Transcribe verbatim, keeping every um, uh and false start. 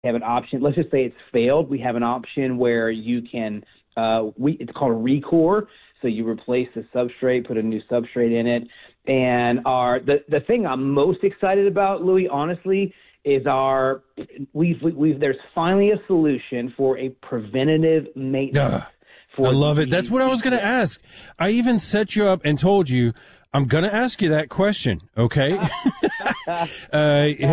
have an option. Let's just say it's failed. We have an option where you can, uh, we it's called a recore. So you replace the substrate, put a new substrate in it. And our the, the thing I'm most excited about, Louis, honestly, is our we've we've there's finally a solution for a preventative maintenance. Uh, for I love the, it. That's what I was going to ask. I even set you up and told you I'm going to ask you that question. Okay. uh,